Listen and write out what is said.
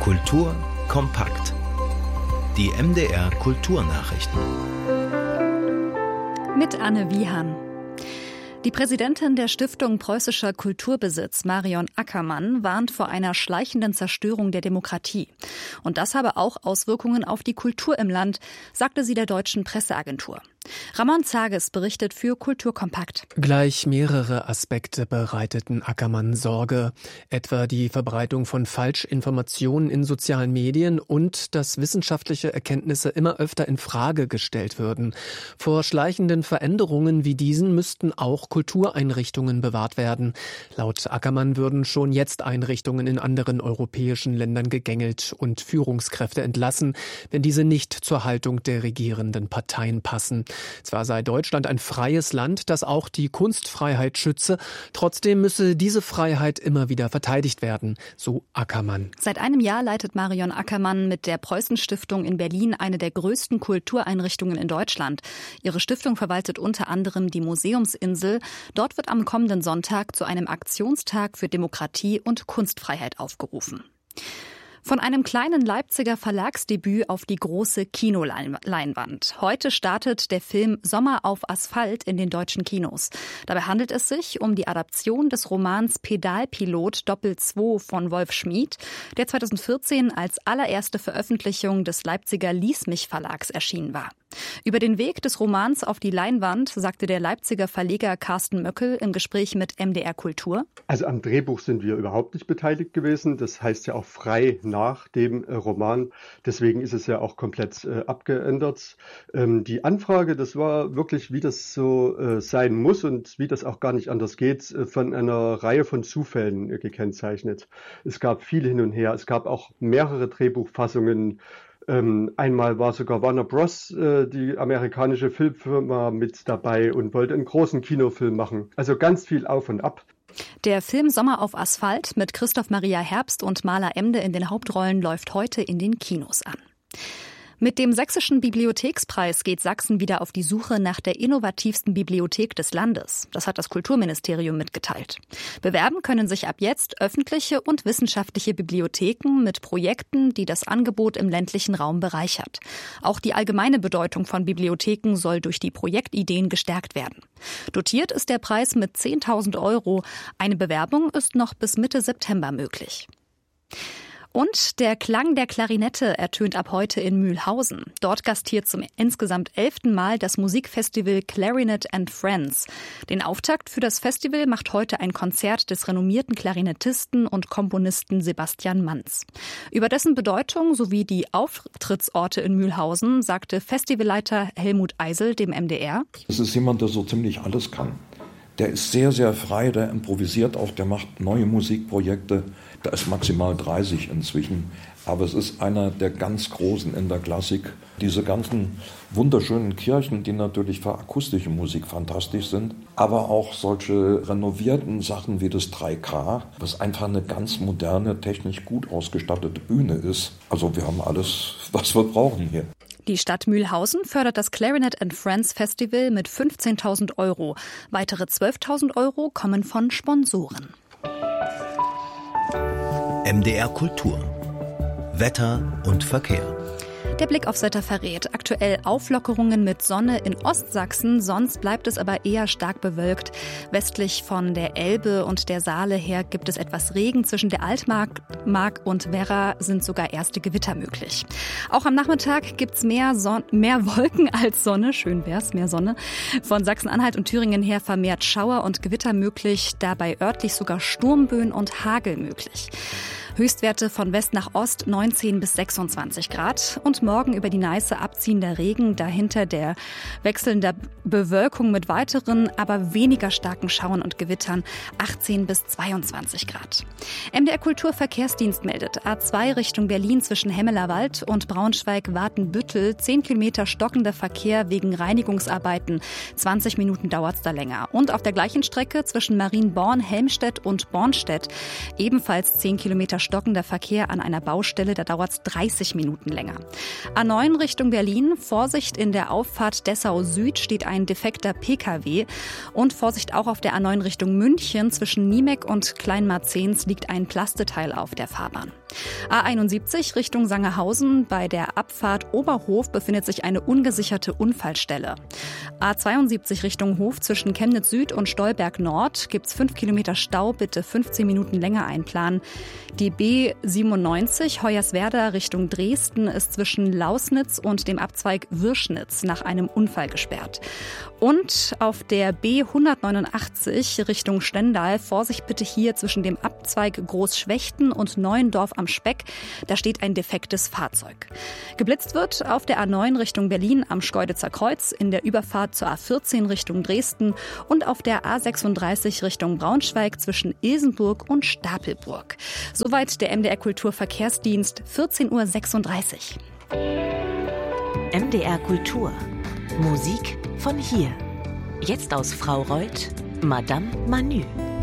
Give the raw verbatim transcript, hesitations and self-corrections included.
Kultur kompakt. Die M D R Kulturnachrichten. Mit Anne Wiehan. Die Präsidentin der Stiftung Preußischer Kulturbesitz, Marion Ackermann, warnt vor einer schleichenden Zerstörung der Demokratie. Und das habe auch Auswirkungen auf die Kultur im Land, sagte sie der deutschen Presseagentur. Ramon Zages berichtet für Kulturkompakt. Gleich mehrere Aspekte bereiteten Ackermann Sorge, etwa die Verbreitung von Falschinformationen in sozialen Medien und dass wissenschaftliche Erkenntnisse immer öfter in Frage gestellt würden. Vor schleichenden Veränderungen wie diesen müssten auch Kultureinrichtungen bewahrt werden. Laut Ackermann würden schon jetzt Einrichtungen in anderen europäischen Ländern gegängelt und Führungskräfte entlassen, wenn diese nicht zur Haltung der regierenden Parteien passen. Zwar sei Deutschland ein freies Land, das auch die Kunstfreiheit schütze, trotzdem müsse diese Freiheit immer wieder verteidigt werden, so Ackermann. Seit einem Jahr leitet Marion Ackermann mit der Preußen-Stiftung in Berlin eine der größten Kultureinrichtungen in Deutschland. Ihre Stiftung verwaltet unter anderem die Museumsinsel. Dort wird am kommenden Sonntag zu einem Aktionstag für Demokratie und Kunstfreiheit aufgerufen. Von einem kleinen Leipziger Verlagsdebüt auf die große Kinoleinwand. Heute startet der Film Sommer auf Asphalt in den deutschen Kinos. Dabei handelt es sich um die Adaption des Romans Pedalpilot Doppel zwei von Wolf Schmidt, der zweitausendvierzehn als allererste Veröffentlichung des Leipziger Lies-Mich Verlags erschienen war. Über den Weg des Romans auf die Leinwand sagte der Leipziger Verleger Carsten Möckel im Gespräch mit M D R Kultur. Also am Drehbuch sind wir überhaupt nicht beteiligt gewesen. Das heißt ja auch frei nach dem äh, Roman. Deswegen ist es ja auch komplett äh, abgeändert. Ähm, die Anfrage, das war wirklich, wie das so äh, sein muss und wie das auch gar nicht anders geht, äh, von einer Reihe von Zufällen äh, gekennzeichnet. Es gab viel hin und her. Es gab auch mehrere Drehbuchfassungen. Ähm, einmal war sogar Warner Bros., äh, die amerikanische Filmfirma, mit dabei und wollte einen großen Kinofilm machen. Also ganz viel auf und ab. Der Film Sommer auf Asphalt mit Christoph Maria Herbst und Maler Emde in den Hauptrollen läuft heute in den Kinos an. Mit dem Sächsischen Bibliothekspreis geht Sachsen wieder auf die Suche nach der innovativsten Bibliothek des Landes. Das hat das Kulturministerium mitgeteilt. Bewerben können sich ab jetzt öffentliche und wissenschaftliche Bibliotheken mit Projekten, die das Angebot im ländlichen Raum bereichert. Auch die allgemeine Bedeutung von Bibliotheken soll durch die Projektideen gestärkt werden. Dotiert ist der Preis mit zehntausend Euro. Eine Bewerbung ist noch bis Mitte September möglich. Und der Klang der Klarinette ertönt ab heute in Mühlhausen. Dort gastiert zum insgesamt elften Mal das Musikfestival Clarinet and Friends. Den Auftakt für das Festival macht heute ein Konzert des renommierten Klarinettisten und Komponisten Sebastian Manz. Über dessen Bedeutung sowie die Auftrittsorte in Mühlhausen sagte Festivalleiter Helmut Eisel dem M D R: Es ist jemand, der so ziemlich alles kann. Der ist sehr, sehr frei, der improvisiert auch, der macht neue Musikprojekte. Da ist maximal dreißig inzwischen. Aber es ist einer der ganz Großen in der Klassik. Diese ganzen wunderschönen Kirchen, die natürlich für akustische Musik fantastisch sind. Aber auch solche renovierten Sachen wie das drei K, was einfach eine ganz moderne, technisch gut ausgestattete Bühne ist. Also wir haben alles, was wir brauchen hier. Die Stadt Mühlhausen fördert das Clarinet and Friends Festival mit fünfzehntausend Euro. Weitere zwölftausend Euro kommen von Sponsoren. M D R Kultur. Wetter und Verkehr. Der Blick aufs Wetter verrät. Aktuell Auflockerungen mit Sonne in Ostsachsen, sonst bleibt es aber eher stark bewölkt. Westlich von der Elbe und der Saale her gibt es etwas Regen. Zwischen der Altmark Mark und Werra sind sogar erste Gewitter möglich. Auch am Nachmittag gibt's mehr, Son- mehr Wolken als Sonne. Schön wär's, mehr Sonne. Von Sachsen-Anhalt und Thüringen her vermehrt Schauer und Gewitter möglich. Dabei örtlich sogar Sturmböen und Hagel möglich. Höchstwerte von West nach Ost neunzehn bis sechsundzwanzig Grad. Und morgen über die Neiße abziehender Regen, dahinter der wechselnder Bewölkung mit weiteren, aber weniger starken Schauern und Gewittern, achtzehn bis zweiundzwanzig Grad. M D R Kulturverkehrsdienst meldet, A zwei Richtung Berlin zwischen Hemmelerwald und Braunschweig-Wartenbüttel, zehn Kilometer stockender Verkehr wegen Reinigungsarbeiten, zwanzig Minuten dauert's da länger. Und auf der gleichen Strecke zwischen Marienborn, Helmstedt und Bornstedt ebenfalls zehn Kilometer stockender Verkehr an einer Baustelle, da dauert es dreißig Minuten länger. A neun Richtung Berlin, Vorsicht, in der Auffahrt Dessau Süd steht ein defekter Pkw. Und Vorsicht auch auf der A neun Richtung München, zwischen Niemeck und Kleinmarzens liegt ein Plasteteil auf der Fahrbahn. A einundsiebzig Richtung Sangerhausen, bei der Abfahrt Oberhof befindet sich eine ungesicherte Unfallstelle. A zweiundsiebzig Richtung Hof, zwischen Chemnitz Süd und Stolberg Nord gibt's fünf Kilometer Stau, bitte fünfzehn Minuten länger einplanen. Die B siebenundneunzig Hoyerswerda Richtung Dresden ist zwischen Lausnitz und dem Abzweig Wirschnitz nach einem Unfall gesperrt. Und auf der B hundertneunundachtzig Richtung Stendal, Vorsicht bitte hier zwischen dem Abzweig Großschwechten und Neuendorf am Speck, da steht ein defektes Fahrzeug. Geblitzt wird auf der A neun Richtung Berlin am Schkeuditzer Kreuz, in der Überfahrt zur A vierzehn Richtung Dresden und auf der A sechsunddreißig Richtung Braunschweig zwischen Ilsenburg und Stapelburg. Soweit der M D R Kulturverkehrsdienst, vierzehn Uhr sechsunddreißig. M D R Kultur. Musik von hier. Jetzt aus Fraureuth, Madame Manu.